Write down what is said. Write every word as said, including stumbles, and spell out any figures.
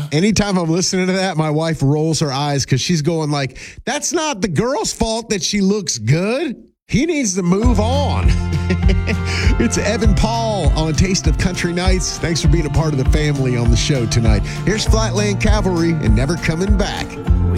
anytime I'm listening to that, my wife rolls her eyes because she's going like, that's not the girl's fault that she looks good. He needs to move on. It's Evan Paul on Taste of Country Nights. Thanks for being a part of the family on the show tonight. Here's Flatland Cavalry and Never Coming Back.